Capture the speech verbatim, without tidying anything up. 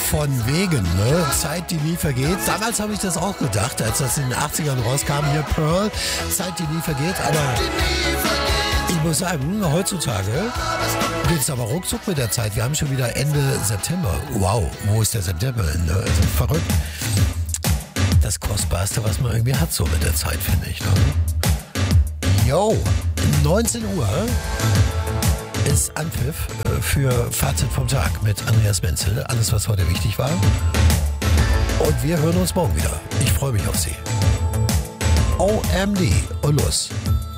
von wegen, ne? Zeit, die nie vergeht. Damals habe ich das auch gedacht, als das in den achtzigern rauskam, hier Pearl, Zeit, die nie vergeht. Aber ich muss sagen, heutzutage geht es aber ruckzuck mit der Zeit. Wir haben schon wieder Ende September. Wow, wo ist der September? Ne? Also verrückt. Das Kostbarste, was man irgendwie hat so mit der Zeit, finde ich. Ne? Yo, neunzehn Uhr ist Anpfiff für Fazit vom Tag mit Andreas Menzel. Alles, was heute wichtig war. Und wir hören uns morgen wieder. Ich freue mich auf Sie. O M D und los.